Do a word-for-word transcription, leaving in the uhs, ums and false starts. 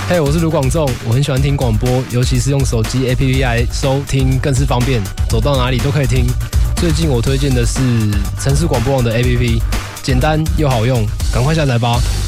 嘿、hey, 我是卢广仲，我很喜欢听广播，尤其是用手机 A P P 来收听，更是方便，走到哪里都可以听。最近我推荐的是城市广播网的 A P P， 简单又好用，赶快下载吧。